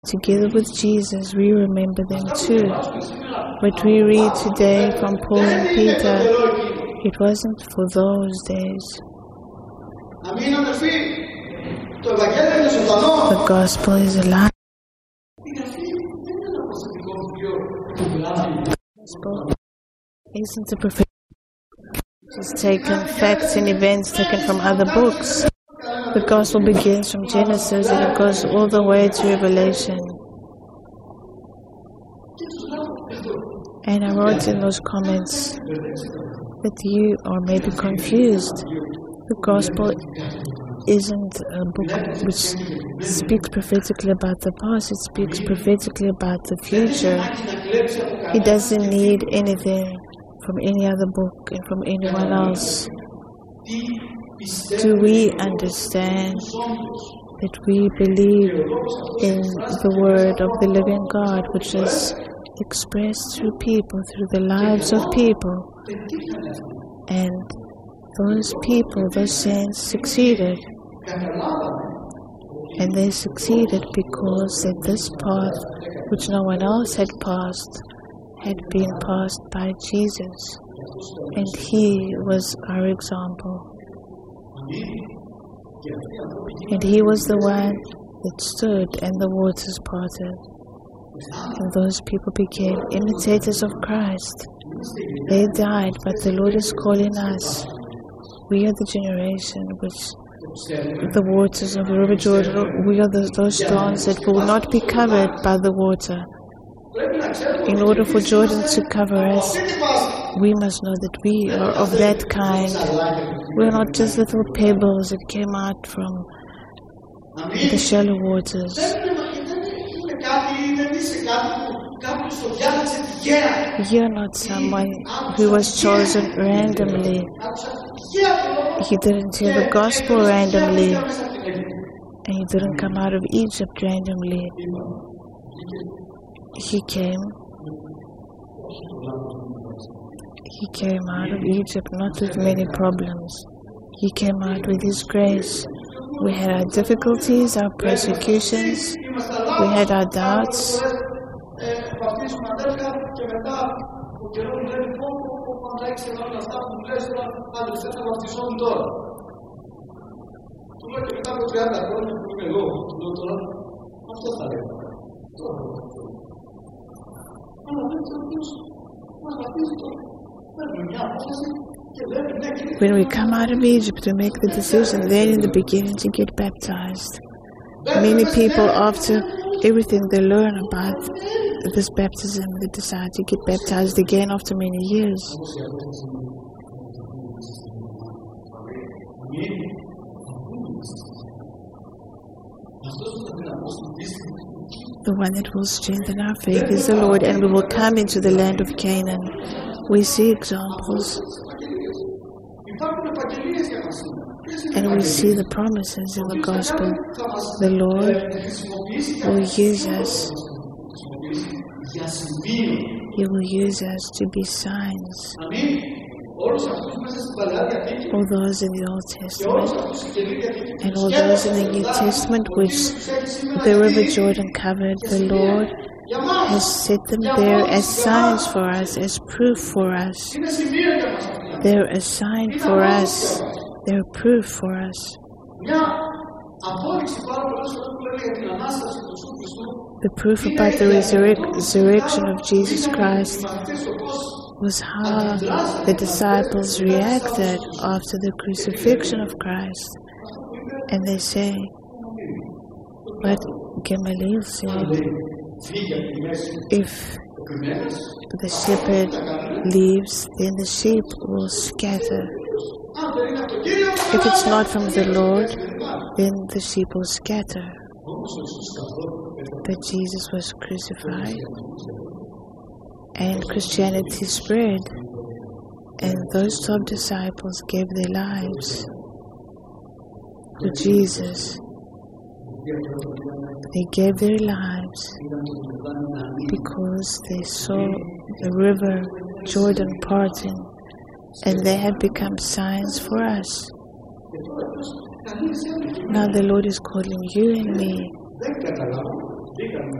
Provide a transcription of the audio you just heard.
Together with Jesus, we remember them too. What we read today from Paul and Peter, it wasn't for those days. The gospel is alive. The gospel isn't a prophetic. It's taken facts and events taken from other books. The gospel begins from Genesis and it goes all the way to Revelation. And I wrote in those comments that you are maybe confused. The gospel isn't a book which speaks prophetically about the past, it speaks prophetically about the future. It doesn't need anything from any other book and from anyone else. Do we understand that we believe in the word of the living God, which is expressed through people, through the lives of people? And those people, those saints succeeded. And they succeeded because that this path, which no one else had passed, had been passed by Jesus. And He was our example. And He was the one that stood and the waters parted. And those people became imitators of Christ. They died, but the Lord is calling us. We are the generation which the waters of the River Jordan, we are those stones that will not be covered by the water. In order for Jordan to cover us, we must know that we are of that kind. We are not just little pebbles that came out from the shallow waters. You're not someone who was chosen randomly. You didn't hear the gospel randomly. And you didn't come out of Egypt randomly. He came out of Egypt not with many problems. He came out with His grace. We had our difficulties, our persecutions, we had our doubts. When we come out of Egypt, we make the decision then in the beginning to get baptized. Many people, after everything they learn about this baptism, they decide to get baptized again after many years. The one that will strengthen our faith is the Lord, and we will come into the land of Canaan. We see examples, and we see the promises in the gospel. The Lord will use us. He will use us to be signs. All those in the Old Testament and all those in the New Testament which the River Jordan covered, the Lord has set them there as signs for us, as proof for us. They're a sign for us. They're proof for us. The proof about the resurrection of Jesus Christ was how the disciples reacted after the crucifixion of Christ. And they say, but Gamaliel said, if the shepherd leaves, then the sheep will scatter. If it's not from the Lord, then the sheep will scatter. But Jesus was crucified, and Christianity spread, and those 12 disciples gave their lives for Jesus. They gave their lives because they saw the river Jordan parting, and they have become signs for us. Now the Lord is calling you and me